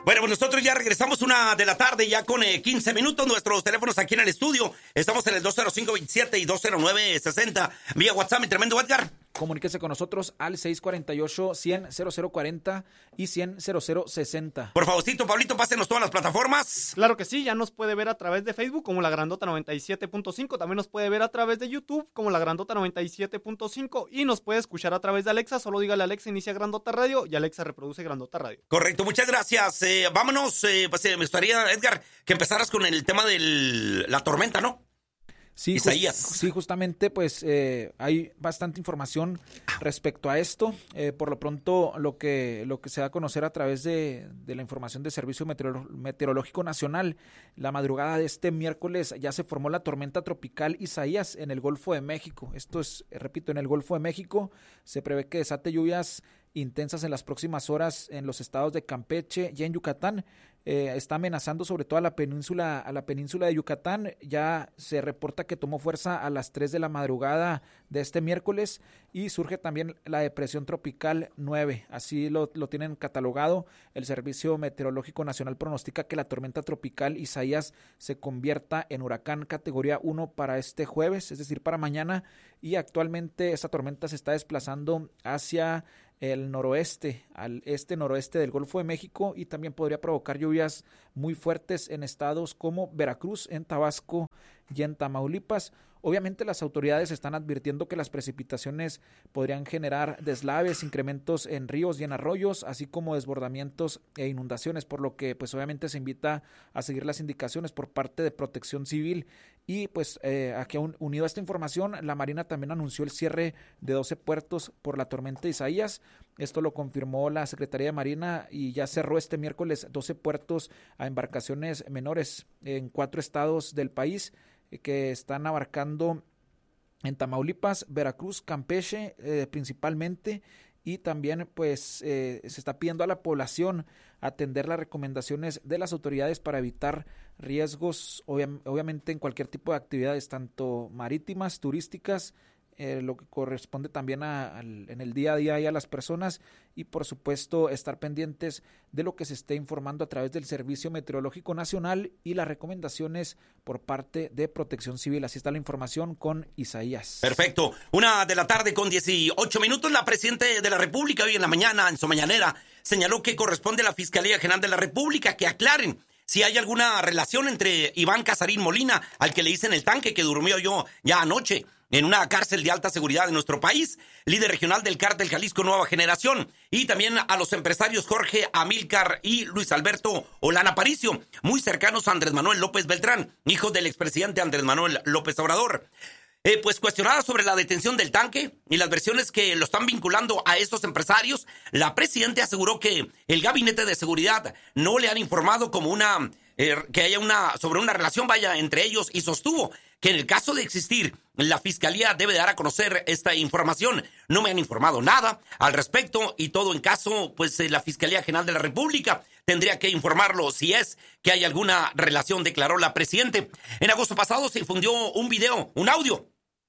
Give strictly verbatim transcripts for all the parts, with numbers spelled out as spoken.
Bueno, pues nosotros ya regresamos una de la tarde, ya con eh, quince minutos. Nuestros teléfonos aquí en el estudio. Estamos en el dos cero cinco veintisiete y dos cero nueve sesenta. Vía WhatsApp, mi tremendo Edgar. Comuníquese con nosotros al seis cuatro ocho, cien, cero cero cuarenta y cien, cero cero sesenta. Por favorcito, Pablito, pásenos todas las plataformas. Claro que sí, ya nos puede ver a través de Facebook como La Grandota noventa y siete punto cinco. También nos puede ver a través de YouTube como La Grandota noventa y siete punto cinco. Y nos puede escuchar a través de Alexa. Solo dígale a Alexa, inicia Grandota Radio, y Alexa reproduce Grandota Radio. Correcto, muchas gracias. Eh, vámonos, eh, pues eh, me gustaría, Edgar, que empezaras con el tema de la tormenta, ¿no? Sí, Isaías. Just, sí, justamente, pues eh, hay bastante información respecto a esto. Eh, por lo pronto, lo que lo que se da a conocer a través de, de la información del Servicio Meteorolo- Meteorológico Nacional, la madrugada de este miércoles ya se formó la tormenta tropical Isaías en el Golfo de México. Esto es, repito, en el Golfo de México. Se prevé que desate lluvias intensas en las próximas horas en los estados de Campeche y en Yucatán. Eh, está amenazando sobre todo a la península a la península de Yucatán. Ya se reporta que tomó fuerza a las tres de la madrugada de este miércoles y surge también la depresión tropical nueve, así lo, lo tienen catalogado. El Servicio Meteorológico Nacional pronostica que la tormenta tropical Isaías se convierta en huracán categoría uno para este jueves, es decir, para mañana, y actualmente esta tormenta se está desplazando hacia el noroeste, al este-noroeste del Golfo de México, y también podría provocar lluvias muy fuertes en estados como Veracruz, en Tabasco y en Tamaulipas. Obviamente las autoridades están advirtiendo que las precipitaciones podrían generar deslaves, incrementos en ríos y en arroyos, así como desbordamientos e inundaciones, por lo que pues obviamente se invita a seguir las indicaciones por parte de Protección Civil. Y pues eh, aquí un, unido a esta información, la Marina también anunció el cierre de doce puertos por la tormenta Isaías. Esto lo confirmó la Secretaría de Marina y ya cerró este miércoles doce puertos a embarcaciones menores en cuatro estados del país, que están abarcando en Tamaulipas, Veracruz, Campeche eh, principalmente, y también pues eh, se está pidiendo a la población atender las recomendaciones de las autoridades para evitar riesgos, obvia- obviamente en cualquier tipo de actividades, tanto marítimas, turísticas, Eh, lo que corresponde también a, al, en el día a día y a las personas, y por supuesto estar pendientes de lo que se esté informando a través del Servicio Meteorológico Nacional y las recomendaciones por parte de Protección Civil. Así está la información con Isaías. Perfecto. Una de la tarde con dieciocho minutos. La Presidenta de la República hoy en la mañana, en su mañanera, señaló que corresponde a la Fiscalía General de la República que aclaren si hay alguna relación entre Iván Casarín Molina, al que le dicen el tanque, que durmió yo ya anoche en una cárcel de alta seguridad de nuestro país, líder regional del Cártel Jalisco Nueva Generación, y también a los empresarios Jorge Amílcar y Luis Alberto Olán Aparicio, muy cercanos a Andrés Manuel López Beltrán, hijo del expresidente Andrés Manuel López Obrador. Eh, pues cuestionada sobre la detención del tanque y las versiones que lo están vinculando a estos empresarios, la presidenta aseguró que el gabinete de seguridad no le han informado como una eh, que haya una sobre una relación vaya entre ellos, y sostuvo que en el caso de existir, la Fiscalía debe dar a conocer esta información. No me han informado nada al respecto, y todo en caso, pues eh, la Fiscalía General de la República tendría que informarlo si es que hay alguna relación, declaró la presidenta. En agosto pasado se difundió un video, un audio,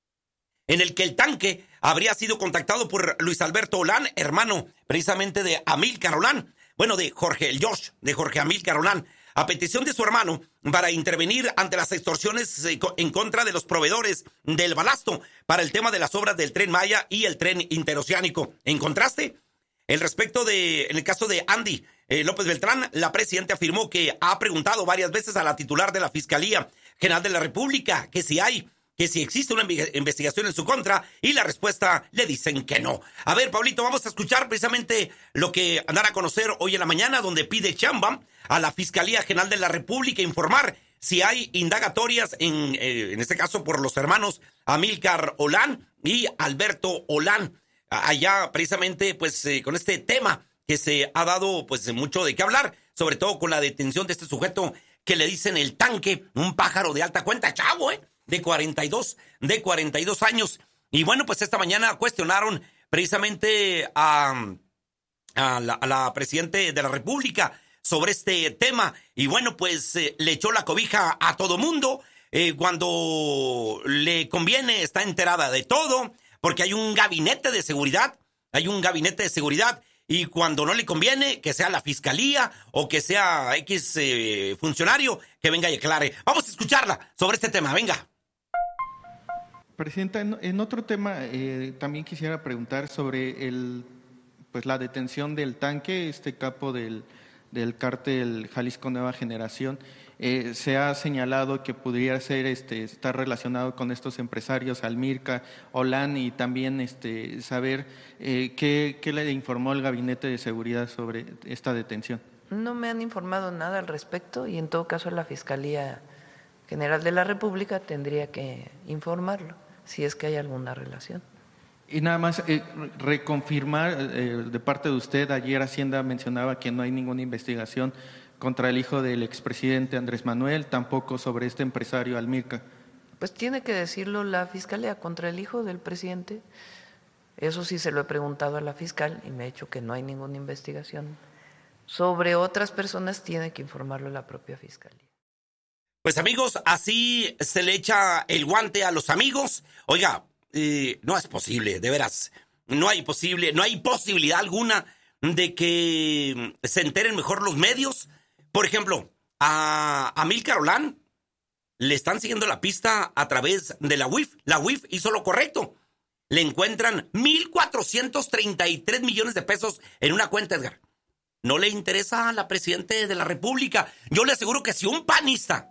en el que el tanque habría sido contactado por Luis Alberto Olán, hermano precisamente de Amílcar Olán, bueno, de Jorge, el Josh, de Jorge Amílcar Olán, a petición de su hermano para intervenir ante las extorsiones en contra de los proveedores del balasto para el tema de las obras del Tren Maya y el Tren Interoceánico. En contraste, el respecto de, en el caso de Andy eh, López Beltrán, la presidenta afirmó que ha preguntado varias veces a la titular de la Fiscalía General de la República que si hay que si existe una investigación en su contra, y la respuesta le dicen que no. A ver, Pablito, vamos a escuchar precisamente lo que dan a conocer hoy en la mañana, donde pide Chamba a la Fiscalía General de la República informar si hay indagatorias, en, eh, en este caso por los hermanos Amílcar Olán y Alberto Olán, allá precisamente pues eh, con este tema que se ha dado pues mucho de qué hablar, sobre todo con la detención de este sujeto que le dicen el tanque, un pájaro de alta cuenta, chavo, ¿eh? de cuarenta y dos, de cuarenta y dos años. Y bueno, pues esta mañana cuestionaron precisamente a, a, la, a la Presidenta de la República sobre este tema. Y bueno, pues eh, le echó la cobija a todo mundo. Eh, cuando le conviene está enterada de todo, porque hay un gabinete de seguridad, hay un gabinete de seguridad y cuando no le conviene, que sea la fiscalía o que sea X eh, funcionario que venga y aclare. Vamos a escucharla sobre este tema, venga. Presidenta, en, en otro tema eh, también quisiera preguntar sobre el, pues la detención del tanque, este capo del, del cártel Jalisco Nueva Generación. Eh, se ha señalado que pudiera ser, este, estar relacionado con estos empresarios, Almirca, Olan, y también este, saber eh, qué, qué le informó el Gabinete de Seguridad sobre esta detención. No me han informado nada al respecto y en todo caso la Fiscalía General de la República tendría que informarlo si es que hay alguna relación. Y nada más eh, reconfirmar eh, de parte de usted, ayer Hacienda mencionaba que no hay ninguna investigación contra el hijo del expresidente Andrés Manuel, tampoco sobre este empresario Almirca. Pues tiene que decirlo la Fiscalía contra el hijo del presidente. Eso sí se lo he preguntado a la fiscal y me ha dicho que no hay ninguna investigación. Sobre otras personas tiene que informarlo la propia Fiscalía. Pues amigos, así se le echa el guante a los amigos. Oiga, eh, no es posible, de veras. No hay posible, no hay posibilidad alguna de que se enteren mejor los medios. Por ejemplo, a Amílcar Olan le están siguiendo la pista a través de la U I F. La U I F hizo lo correcto. Le encuentran mil cuatrocientos treinta y tres millones de pesos en una cuenta, Edgar. No le interesa a la presidenta de la República. Yo le aseguro que si un panista,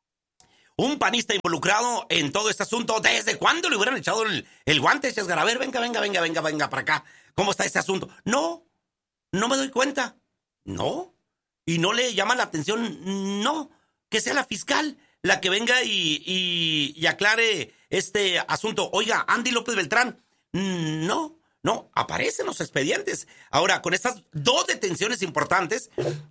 un panista involucrado en todo este asunto, ¿desde cuándo le hubieran echado el, el guante, Edgar? A ver, venga, venga, venga, venga, venga para acá. ¿Cómo está este asunto? No, no me doy cuenta. No. Y no le llama la atención, no, que sea la fiscal la que venga y, y, y aclare este asunto. Oiga, Andy López Beltrán, no, no, aparecen los expedientes. Ahora, con estas dos detenciones importantes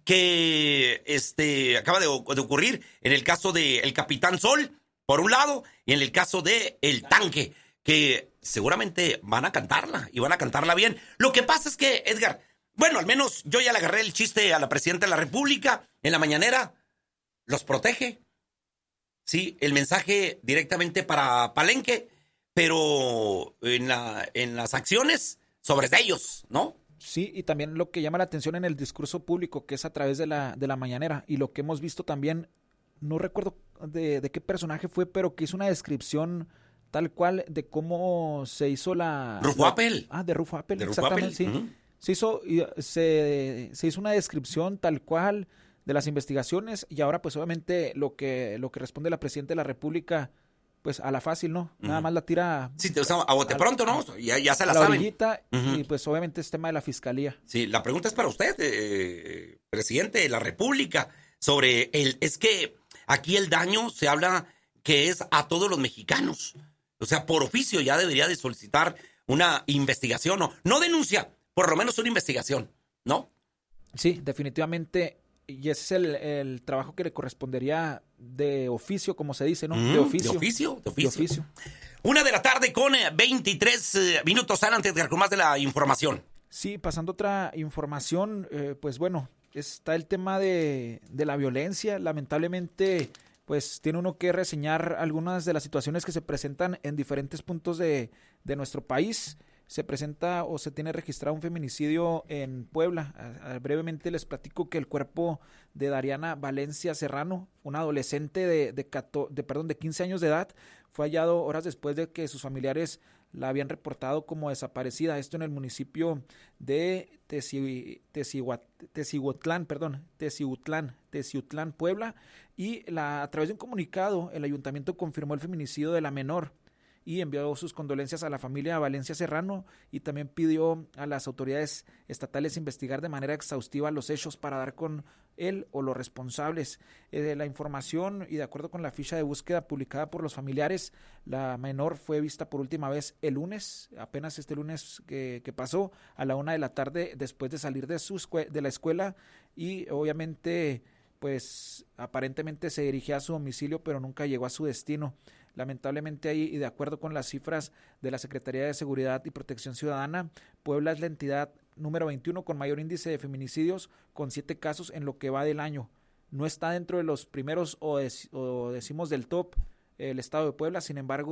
que este, acaba de, de ocurrir en el caso del Capitán Sol, por un lado, y en el caso de El Tanque, que seguramente van a cantarla, y van a cantarla bien. Lo que pasa es que, Edgar, bueno, al menos yo ya le agarré el chiste a la presidenta de la República en la mañanera. Los protege. Sí, el mensaje directamente para Palenque, pero en, la, en las acciones sobre ellos, ¿no? Sí, y también lo que llama la atención en el discurso público, que es a través de la, de la mañanera, y lo que hemos visto también, no recuerdo de, de qué personaje fue, pero que hizo una descripción tal cual de cómo se hizo la... Rufo la, Appel. Ah, de Rufo Appel, de Rufo exactamente, Appel. sí. Uh-huh. Se hizo, se, se hizo una descripción tal cual de las investigaciones y ahora pues obviamente lo que, lo que responde la presidenta de la República, pues a la fácil, ¿no? Uh-huh. Nada más la tira... Sí, o sea, a bote pronto, ¿no? Ya, ya se la, la saben. Orillita, uh-huh. Y pues obviamente es tema de la fiscalía. Sí, la pregunta es para usted, eh, presidente de la República, sobre el... Es que aquí el daño se habla que es a todos los mexicanos. O sea, por oficio ya debería de solicitar una investigación, ¿no? No denuncia, por lo menos una investigación, ¿no? Sí, definitivamente, y ese es el, el trabajo que le correspondería de oficio, como se dice, ¿no? Mm, de oficio. De oficio, de oficio. De oficio. Una de la tarde con veintitrés eh, minutos antes de con más de la información. Sí, pasando a otra información, eh, pues bueno, está el tema de, de la violencia. Lamentablemente, pues tiene uno que reseñar algunas de las situaciones que se presentan en diferentes puntos de, de nuestro país. Se presenta o se tiene registrado un feminicidio en Puebla. A, a, brevemente les platico que el cuerpo de Dariana Valencia Serrano, una adolescente de, de, cato, de, perdón, de quince años de edad, fue hallado horas después de que sus familiares la habían reportado como desaparecida. Esto en el municipio de Teci, Tecihuat, Tecihuatlán, perdón, Teciutlán, Teciutlán, Puebla. Y la, a través de un comunicado, el ayuntamiento confirmó el feminicidio de la menor y envió sus condolencias a la familia Valencia Serrano y también pidió a las autoridades estatales investigar de manera exhaustiva los hechos para dar con él o los responsables. Eh, la información y de acuerdo con la ficha de búsqueda publicada por los familiares, la menor fue vista por última vez el lunes, apenas este lunes que, que pasó, a la una de la tarde después de salir de, su escue- de la escuela y obviamente pues aparentemente se dirigía a su domicilio pero nunca llegó a su destino. Lamentablemente ahí, y de acuerdo con las cifras de la Secretaría de Seguridad y Protección Ciudadana, Puebla es la entidad número veintiuno con mayor índice de feminicidios, con siete casos en lo que va del año. No está dentro de los primeros o, dec- o decimos del top el estado de Puebla, sin embargo,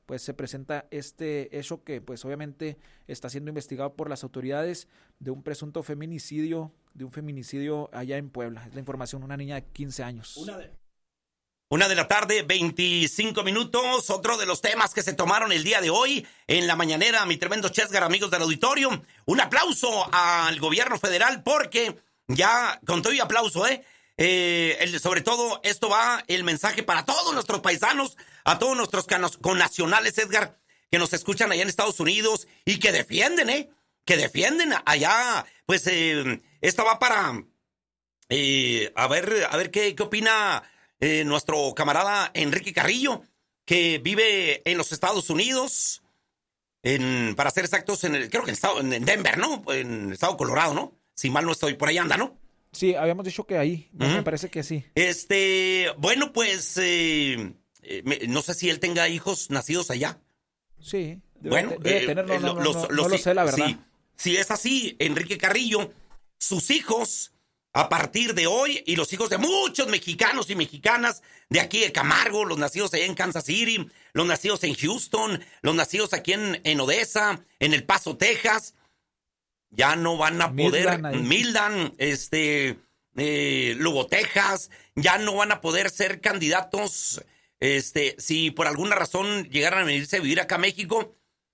pues se presenta este hecho que pues obviamente está siendo investigado por las autoridades de un presunto feminicidio, de un feminicidio allá en Puebla. Es la información, una niña de quince años. Una de... Una de la tarde, veinticinco minutos. Otro de los temas que se tomaron el día de hoy en la mañanera, mi tremendo Chesgar, amigos del auditorio. Un aplauso al gobierno federal porque ya, con todo y aplauso, ¿eh? eh el, sobre todo, esto va el mensaje para todos nuestros paisanos, a todos nuestros connacionales, Edgar, que nos escuchan allá en Estados Unidos y que defienden, ¿eh? Que defienden allá. Pues eh, esto va para, eh, a ver, a ver qué, qué opina Eh, nuestro camarada Enrique Carrillo, que vive en los Estados Unidos, en, para ser exactos, en el, creo que en, el estado, en Denver, ¿no? En el estado de Colorado, ¿no? Si mal no estoy, por ahí anda, ¿no? Sí, habíamos dicho que ahí, uh-huh. Me parece que sí. Este, bueno, pues, eh, eh, me, no sé si él tenga hijos nacidos allá. Sí, debe, bueno, debe eh, tener, no, no, los, no, no, los, no lo sé, la verdad. Si, si es así, Enrique Carrillo, sus hijos, a partir de hoy, y los hijos de muchos mexicanos y mexicanas de aquí de Camargo, los nacidos allá en Kansas City, los nacidos en Houston, los nacidos aquí en, en Odessa, en El Paso, Texas, ya no van a poder, Mildan, Mildan este, eh, Lugo, Texas, ya no van a poder ser candidatos, este, si por alguna razón llegaran a venirse a vivir acá a México,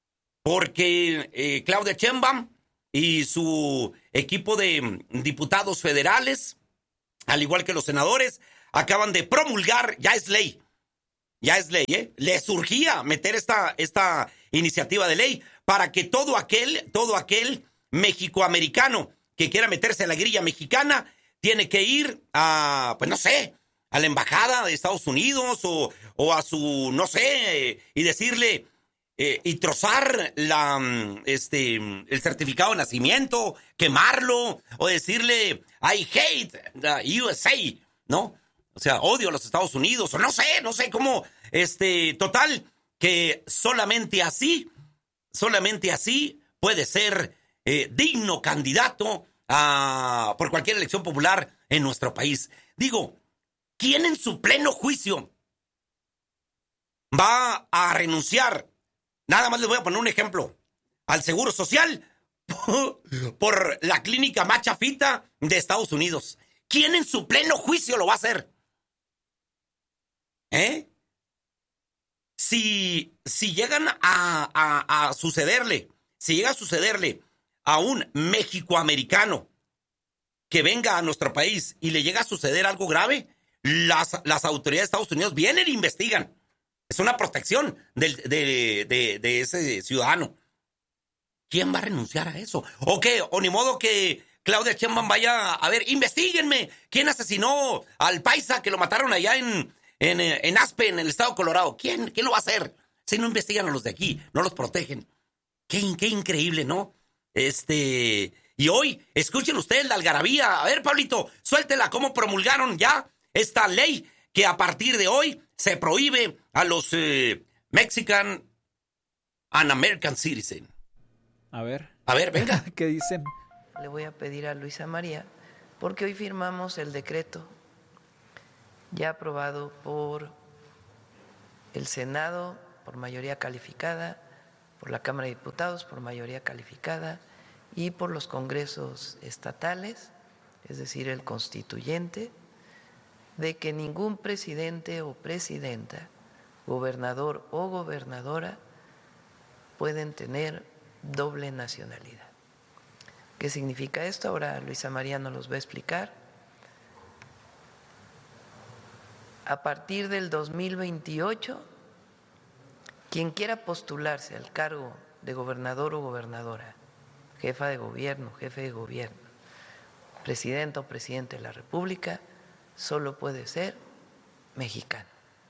porque eh, Claudia Sheinbaum y su equipo de diputados federales, al igual que los senadores, acaban de promulgar, ya es ley, ya es ley, ¿eh? Les surgía meter esta, esta iniciativa de ley para que todo aquel, todo aquel mexicoamericano que quiera meterse a la grilla mexicana tiene que ir a, pues no sé, a la embajada de Estados Unidos o, o a su, no sé, y decirle... Eh, y trozar la, este, el certificado de nacimiento, quemarlo, o decirle, I hate the U S A, ¿no? O sea, odio a los Estados Unidos, o no sé, no sé cómo, este, total, que solamente así, solamente así puede ser eh, digno candidato a, por cualquier elección popular en nuestro país. Digo, ¿quién en su pleno juicio va a renunciar? Nada más les voy a poner un ejemplo. Al Seguro Social por la clínica más chafita de Estados Unidos. ¿Quién en su pleno juicio lo va a hacer? ¿Eh? Si, si llegan a, a, a sucederle, si llega a sucederle a un mexicoamericano que venga a nuestro país y le llega a suceder algo grave, las, las autoridades de Estados Unidos vienen e investigan. Es una protección del, de, de, de ese ciudadano. ¿Quién va a renunciar a eso? ¿O qué? ¿O ni modo que Claudia Sheinbaum vaya a ver, investíguenme, ¿quién asesinó al paisa que lo mataron allá en, en, en Aspen, en el estado de Colorado? ¿Quién? ¿Quién lo va a hacer? Si no investigan a los de aquí, no los protegen. Qué, qué increíble, ¿no? Este... Y hoy, escuchen ustedes la algarabía. A ver, Pablito, suéltela. ¿Cómo promulgaron ya esta ley que a partir de hoy se prohíbe a los eh, Mexican and American Citizen? A ver. A ver, venga. ¿Qué dicen? Le voy a pedir a Luisa María, porque hoy firmamos el decreto ya aprobado por el Senado por mayoría calificada, por la Cámara de Diputados por mayoría calificada y por los congresos estatales, es decir, el constituyente, de que ningún presidente o presidenta, gobernador o gobernadora pueden tener doble nacionalidad. ¿Qué significa esto? Ahora Luisa María nos los va a explicar. A partir del dos mil veintiocho, quien quiera postularse al cargo de gobernador o gobernadora, jefa de gobierno, jefe de gobierno, presidenta o presidente de la República, solo puede ser mexicano.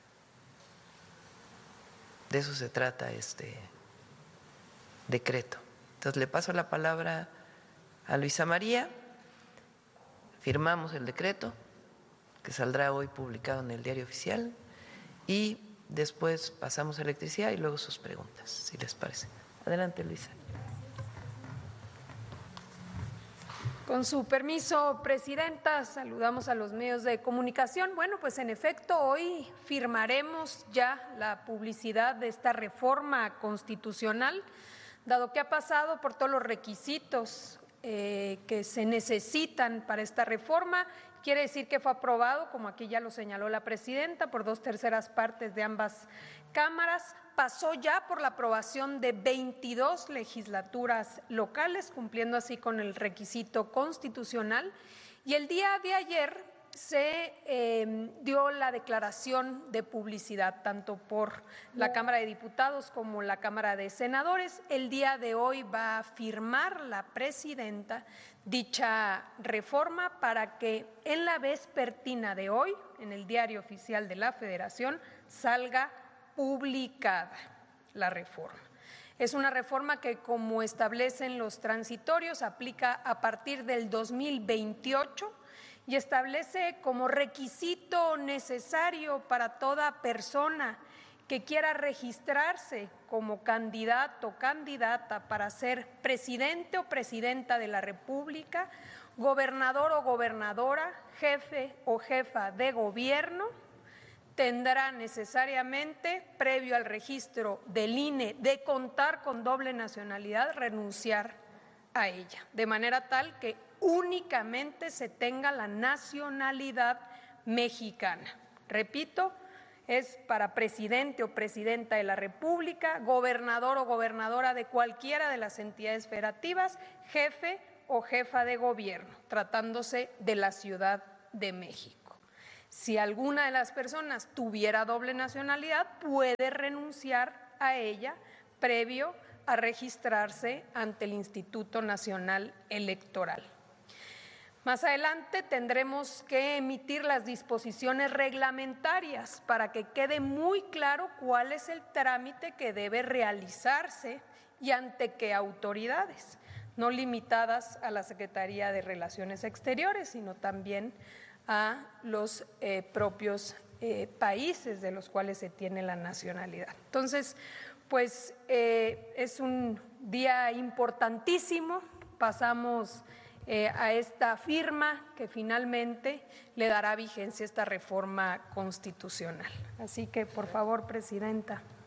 De eso se trata este decreto. Entonces le paso la palabra a Luisa María, firmamos el decreto que saldrá hoy publicado en el Diario Oficial y después pasamos a electricidad y luego sus preguntas, si les parece. Adelante, Luisa. Con su permiso, Presidenta, saludamos a los medios de comunicación. Bueno, pues en efecto, hoy firmaremos ya la publicidad de esta reforma constitucional, dado que ha pasado por todos los requisitos eh, que se necesitan para esta reforma. Quiere decir que fue aprobado, como aquí ya lo señaló la Presidenta, por dos terceras partes de ambas cámaras. Pasó ya por la aprobación de veintidós legislaturas locales, cumpliendo así con el requisito constitucional. Y el día de ayer se eh, dio la declaración de publicidad, tanto por la Cámara de Diputados como la Cámara de Senadores. El día de hoy va a firmar la Presidenta dicha reforma para que en la vespertina de hoy, en el Diario Oficial de la Federación, salga publicada la reforma. Es una reforma que, como establecen los transitorios, aplica a partir del dos mil veintiocho y establece como requisito necesario para toda persona que quiera registrarse como candidato o candidata para ser presidente o presidenta de la República, gobernador o gobernadora, jefe o jefa de gobierno, tendrá necesariamente, previo al registro del I N E de contar con doble nacionalidad, renunciar a ella, de manera tal que únicamente se tenga la nacionalidad mexicana. Repito, es para presidente o presidenta de la República, gobernador o gobernadora de cualquiera de las entidades federativas, jefe o jefa de gobierno, tratándose de la Ciudad de México. Si alguna de las personas tuviera doble nacionalidad, puede renunciar a ella previo a registrarse ante el Instituto Nacional Electoral. Más adelante tendremos que emitir las disposiciones reglamentarias para que quede muy claro cuál es el trámite que debe realizarse y ante qué autoridades, no limitadas a la Secretaría de Relaciones Exteriores, sino también a los eh, propios eh, países de los cuales se tiene la nacionalidad. Entonces, pues eh, es un día importantísimo, pasamos eh, a esta firma que finalmente le dará vigencia a esta reforma constitucional. Así que, por favor, Presidenta.